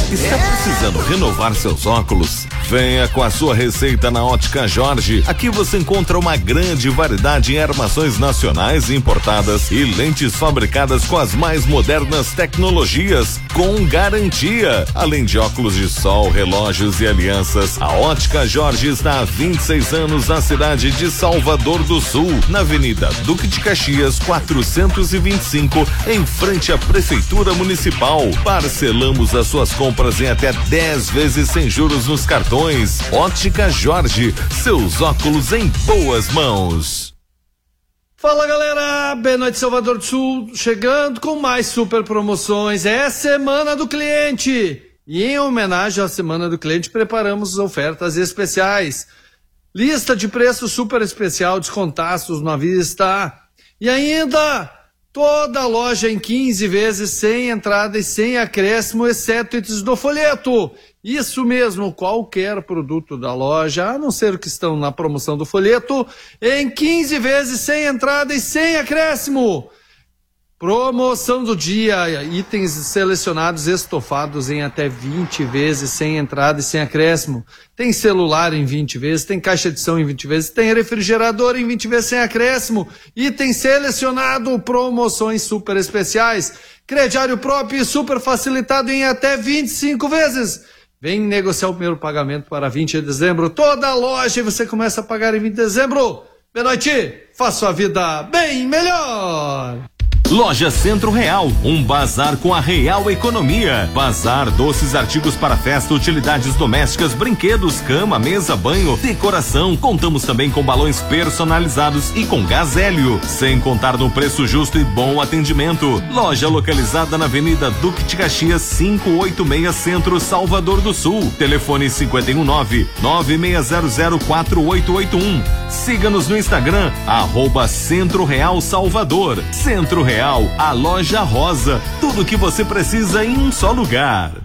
Está precisando renovar seus óculos? Venha com a sua receita na Ótica Jorge. Aqui você encontra uma grande variedade em armações nacionais e importadas e lentes fabricadas com as mais modernas tecnologias, com garantia. Além de óculos de sol, relógios e alianças, a Ótica Jorge está há 26 anos na cidade de Salvador do Sul, na Avenida Duque de Caxias 425, em frente à Prefeitura Municipal. Parcelamos as suas compras em até 10 vezes sem juros nos cartões. Ótica Jorge, seus óculos em boas mãos. Fala galera, boa noite Salvador do Sul, chegando com mais super promoções. É Semana do Cliente e em homenagem à Semana do Cliente preparamos ofertas especiais. Lista de preços super especial, descontaços na vista e ainda toda a loja em 15 vezes sem entrada e sem acréscimo, exceto itens do folheto. Isso mesmo, qualquer produto da loja, a não ser que estão na promoção do folheto, em 15 vezes sem entrada e sem acréscimo. Promoção do dia, itens selecionados estofados em até 20 vezes sem entrada e sem acréscimo. Tem celular em 20 vezes, tem caixa de som em 20 vezes, tem refrigerador em 20 vezes sem acréscimo. Item selecionado, promoções super especiais. Crediário próprio e super facilitado em até 25 vezes. Vem negociar o primeiro pagamento para 20 de dezembro. Toda a loja e você começa a pagar em 20 de dezembro. Boa noite, faça sua vida bem melhor. Loja Centro Real, um bazar com a real economia. Bazar, doces, artigos para festa, utilidades domésticas, brinquedos, cama, mesa, banho, decoração. Contamos também com balões personalizados e com gás hélio, sem contar no preço justo e bom atendimento. Loja localizada na Avenida Duque de Caxias 586 Centro, Salvador do Sul. Telefone 519-96004881. Siga-nos no Instagram, @Centro Real Salvador. Centro Real, a loja rosa, tudo que você precisa em um só lugar.